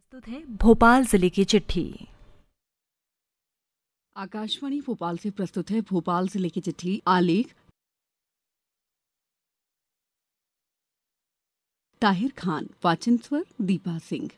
प्रस्तुत है भोपाल जिले की चिट्ठी। आकाशवाणी भोपाल से प्रस्तुत है भोपाल जिले की चिट्ठी। आलेख ताहिर खान, वाचन स्वर दीपा सिंह।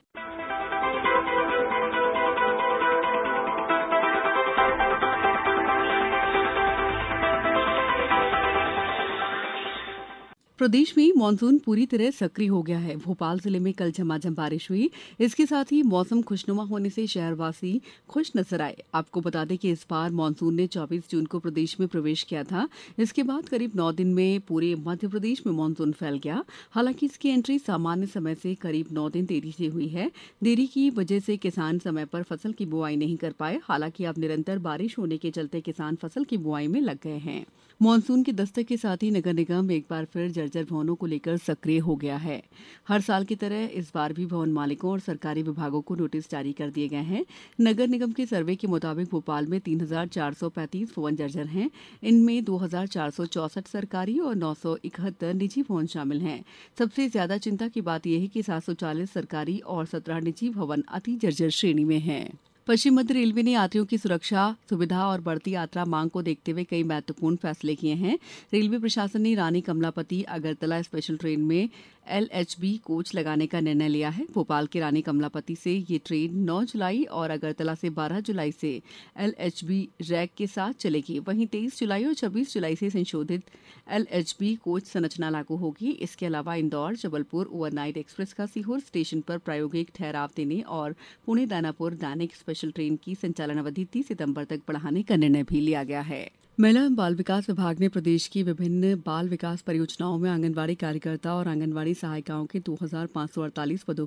प्रदेश में मानसून पूरी तरह सक्रिय हो गया है। भोपाल जिले में कल झमाझम बारिश हुई। इसके साथ ही मौसम खुशनुमा होने से शहरवासी खुश नजर आए। आपको बता दें कि इस बार मानसून ने 24 जून को प्रदेश में प्रवेश किया था। इसके बाद करीब 9 दिन में पूरे मध्य प्रदेश में मानसून फैल गया। हालांकि इसकी एंट्री सामान्य समय से करीब 9 दिन देरी से हुई है। देरी की वजह से किसान समय पर फसल की बुआई नहीं कर पाए। हालांकि अब निरंतर बारिश होने के चलते किसान फसल की बुआई में लग गए हैं। मानसून की दस्तक के साथ ही नगर निगम एक बार फिर जर्जर भवनों को लेकर सक्रिय हो गया है। हर साल की तरह इस बार भी भवन मालिकों और सरकारी विभागों को नोटिस जारी कर दिए गए हैं। नगर निगम के सर्वे के मुताबिक भोपाल में 3,435 भवन जर्जर हैं। इनमें 2,464 सरकारी और 971 निजी भवन शामिल हैं। सबसे ज्यादा चिंता की बात यह है कि 740 सरकारी और 17 निजी भवन अति जर्जर श्रेणी में हैं। पश्चिम मध्य रेलवे ने यात्रियों की सुरक्षा, सुविधा और बढ़ती यात्रा मांग को देखते हुए कई महत्वपूर्ण फैसले किए हैं। रेलवे प्रशासन ने रानी कमलापति अगरतला स्पेशल ट्रेन में LHB कोच लगाने का निर्णय लिया है। भोपाल के रानी कमलापति से ये ट्रेन 9 जुलाई और अगरतला से 12 जुलाई से LHB रैक के साथ चलेगी। वहीं 23 जुलाई और 26 जुलाई से संशोधित LHB कोच संरचना लागू होगी। इसके अलावा इंदौर जबलपुर ओवरनाइट एक्सप्रेस का सीहोर स्टेशन पर प्रायोगिक ठहराव देने और पुणे दानापुर दैनिक स्पेशल ट्रेन की संचालन अवधि 30 सितंबर तक बढ़ाने का निर्णय भी लिया गया है। महिला एवं बाल विकास विभाग ने प्रदेश की विभिन्न बाल विकास परियोजनाओं में आंगनवाड़ी कार्यकर्ता और आंगनवाड़ी सहायिकाओं के 2,548 पदों